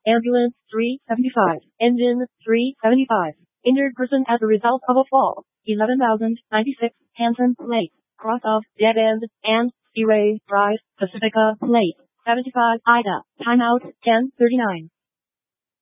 Ambulance 375. Engine 375. Injured person as a result of a fall. 11,096. Hanson Lake. Cross of Dead End and Seaway Drive. Pacifica Lake. 75. Ida. Timeout 10:39.